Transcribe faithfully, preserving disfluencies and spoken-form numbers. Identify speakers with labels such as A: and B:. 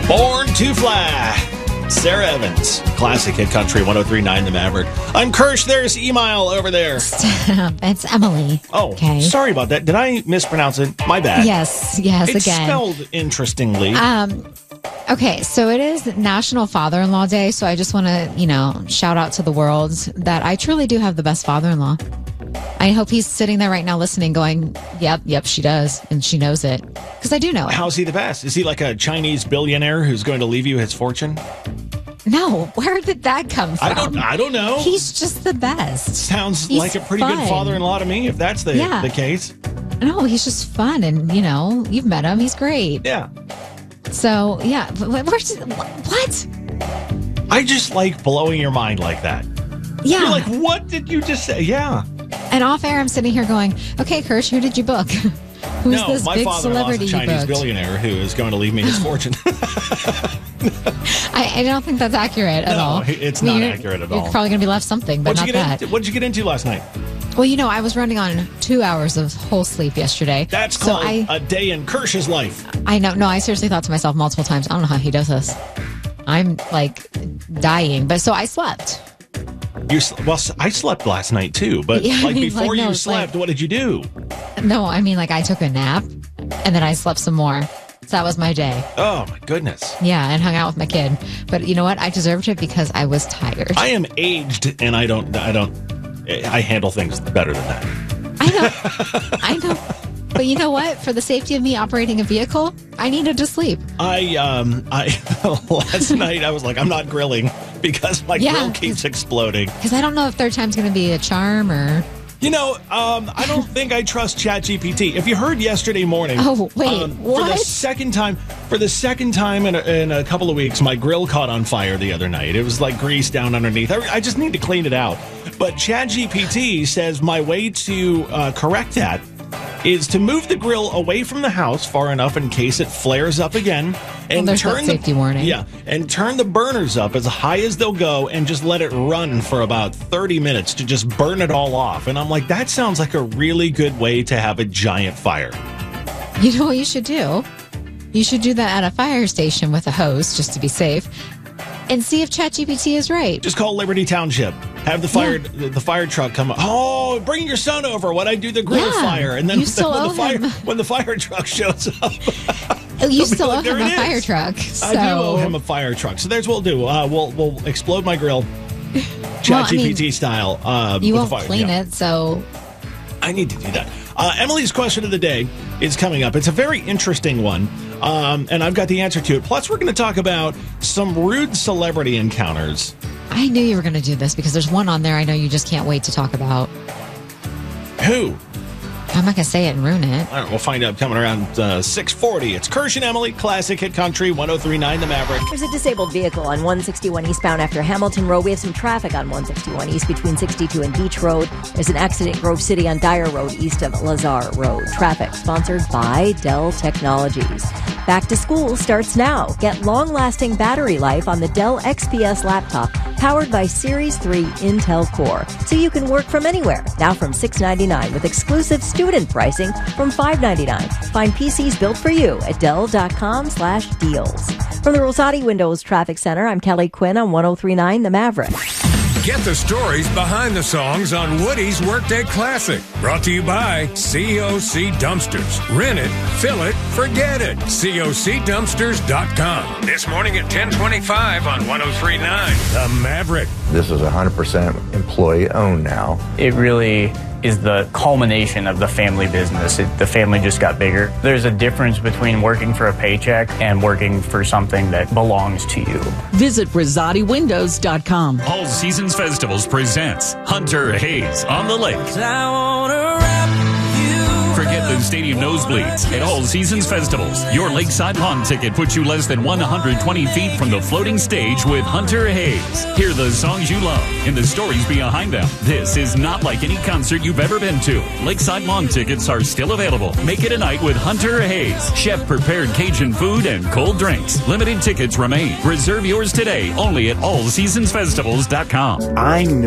A: Born to Fly. Sarah Evans, classic hit country, one oh three point nine The Maverick. I'm Kirsch, there's Email over there.
B: It's Emily.
A: Oh,
B: okay.
A: Sorry about that. Did I mispronounce it? My bad.
B: Yes, yes,
A: it's
B: again.
A: It's spelled interestingly.
B: Um, okay, so it is National Father-in-Law Day, so I just want to, you know, shout out to the world that I truly do have the best father-in-law. I hope he's sitting there right now listening going, yep, yep, she does, and she knows it. Because I do know it.
A: How's he the best? Is he like a Chinese billionaire who's going to leave you his fortune?
B: No, where did that come from?
A: I don't I don't know.
B: He's just the best.
A: Sounds
B: he's
A: like a pretty
B: fun.
A: good father-in-law to me, if that's the,
B: yeah.
A: the case.
B: No, he's just fun, and, you know, you've met him. He's great.
A: Yeah.
B: So, yeah. Where's, what?
A: I just like blowing your mind like that.
B: Yeah.
A: You're like, what did you just say? Yeah.
B: And off air, I'm sitting here going, okay, Kirsch, who did you book? Who's
A: no,
B: this
A: my
B: big
A: father-in-law's
B: celebrity
A: a Chinese
B: you booked?
A: billionaire who is going to leave me his fortune.
B: I, I don't think that's accurate at
A: no,
B: all.
A: it's
B: I mean,
A: not
B: you're,
A: accurate at
B: you're
A: all.
B: You're probably going to be left something, but
A: what'd
B: not
A: you get
B: that.
A: Into, what'd you get into last night?
B: Well, you know, I was running on two hours of whole sleep yesterday.
A: That's
B: so
A: called
B: I,
A: a day in Kirsch's life.
B: I know. No, I seriously thought to myself multiple times, I don't know how he does this. I'm like dying. But so I slept.
A: You well, I slept last night too, but
B: Yeah, I
A: like
B: mean,
A: before
B: like, no,
A: you
B: it's
A: slept,
B: like-
A: what did you do?
B: No, I mean, like I took a nap and then I slept some more. So that was my day.
A: Oh my goodness!
B: Yeah, and hung out with my kid. But you know what? I deserved it because I was tired.
A: I am aged, and I don't, I don't, I handle things better than that.
B: I know, I know. But you know what? For the safety of me operating a vehicle, I needed to sleep.
A: I um I last night I was like, I'm not grilling because my
B: Yeah,
A: grill keeps exploding.
B: Because I don't know if third time's going to be a charm or...
A: You know, um, I don't think I trust ChatGPT. If you heard yesterday morning,
B: Oh, wait,
A: um, for the
B: what?
A: second time, for the second time in a, in a couple of weeks, my grill caught on fire the other night. It was like grease down underneath. I, I just need to clean it out. But ChatGPT says my way to uh, correct that is to move the grill away from the house far enough in case it flares up again, and
B: Well, there's
A: turn
B: that safety
A: the,
B: warning.
A: Yeah, and turn the burners up as high as they'll go, and just let it run for about thirty minutes to just burn it all off. And I'm like, that sounds like a really good way to have a giant fire.
B: You know what you should do? You should do that at a fire station with a hose, just to be safe, and see if ChatGPT is right.
A: Just call Liberty Township. Have the fire
B: Yeah.
A: the fire truck come up. Oh, bring your son over when I do the grill
B: Yeah.
A: fire, and then
B: You still
A: when the
B: owe
A: fire
B: him.
A: when the fire truck shows up.
B: You
A: He'll be
B: still
A: like,
B: owe
A: "There
B: him
A: it
B: a fire
A: is."
B: truck. So.
A: I do owe him a fire truck. So there's what we'll do. Uh, we'll we'll explode my grill, ChatGPT
B: Well, I mean,
A: style. Uh,
B: You
A: with
B: won't
A: the fire.
B: clean
A: Yeah.
B: it, so...
A: I need to do that. Uh, Emily's question of the day is coming up. It's a very interesting one, um, and I've got the answer to it. Plus, we're going to talk about some rude celebrity encounters.
B: I knew you were going to do this because there's one on there I know you just can't wait to talk about.
A: Who?
B: I'm not going to say it and ruin it.
A: All right, we'll find out coming around uh, six forty. It's Kirsch and Emily, classic hit country, one oh three point nine The Maverick.
C: There's a disabled vehicle on one sixty-one eastbound after Hamilton Road. We have some traffic on one sixty-one east between sixty-two and Beach Road. There's an accident in Grove City on Dyer Road east of Lazar Road. Traffic sponsored by Dell Technologies. Back to school starts now. Get long-lasting battery life on the Dell X P S laptop powered by Series three Intel Core, so you can work from anywhere. Now from six ninety-nine with exclusive student pricing from five ninety-nine. Find P Cs built for you at Dell.com slash deals. From the Rosati Windows Traffic Center, I'm Kelly Quinn on one oh three point nine The Maverick.
D: Get the stories behind the songs on Woody's Workday Classic. Brought to you by C O C Dumpsters. Rent it, fill it, forget it. C O C dumpsters dot com. This morning at ten twenty-five on one oh three point nine The Maverick.
E: This is one hundred percent employee owned now.
F: It really is the culmination of the family business. It, the family just got bigger. There's a difference between working for a paycheck and working for something that belongs to you.
G: Visit Rosati Windows dot com.
H: All Seasons Festivals presents Hunter Hayes on the Lake. Forget the stadium nosebleeds at All Seasons Festivals. Your lakeside lawn ticket puts you less than one hundred twenty feet from the floating stage with Hunter Hayes. Hear the songs you love and the stories behind them. This is not like any concert you've ever been to. Lakeside lawn tickets are still available. Make it a night with Hunter Hayes. Chef-prepared Cajun food and cold drinks. Limited tickets remain. Reserve yours today only at all seasons festivals dot com.
E: I know